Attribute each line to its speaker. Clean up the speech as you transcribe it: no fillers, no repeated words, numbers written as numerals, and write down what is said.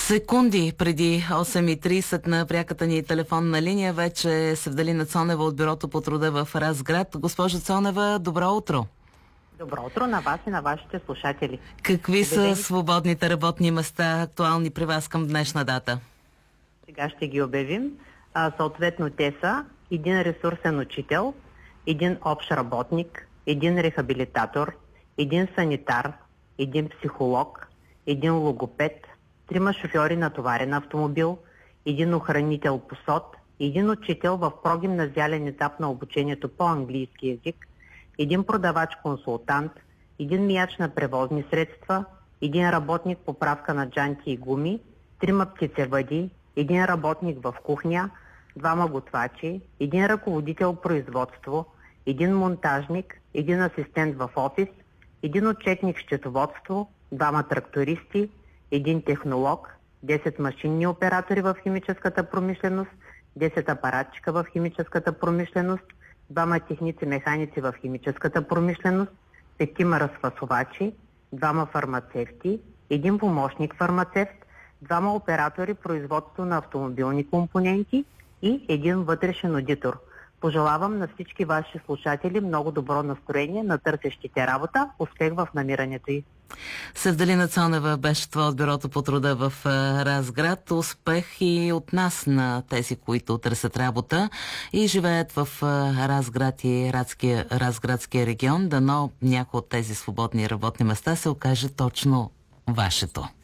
Speaker 1: Секунди преди 8:30 на пряката ни телефонна линия вече е Севделина Цонева от Бюрото по труда в Разград. Госпожо Цонева, добро утро!
Speaker 2: Добро утро на вас и на вашите слушатели.
Speaker 1: Какви са свободните работни места актуални при вас към днешна дата?
Speaker 2: Сега ще ги обявим. Съответно те са един ресурсен учител, един общ работник, един рехабилитатор, един санитар, един психолог, един логопед, 3 шофьори на товарен автомобил, един охранител по СОД, един учител в прогимназиален етап на обучението по английски език, един продавач-консултант, един мияч на превозни средства, един работник поправка на джанти и гуми, 3 птицевъди, един работник в кухня, 2 готвачи, един ръководител производство, един монтажник, един асистент в офис, един отчетник счетоводство, 2 трактористи, един технолог, 10 машинни оператори в химическата промишленост, 10 апаратчика в химическата промишленост, 2 техници-механици в химическата промишленост, 5 разфасовачи, 2 фармацевти, един помощник фармацевт, 2 оператори производство на автомобилни компоненти и един вътрешен одитор. Пожелавам на всички ваши слушатели много добро настроение на търсещите работа, успех в намирането й.
Speaker 1: Севделина Цонева беше това от Бюрото по труда в Разград. Успех и от нас на тези, които търсят работа и живеят в Разград и Разградския регион. Дано някои от тези свободни работни места се окаже точно вашето.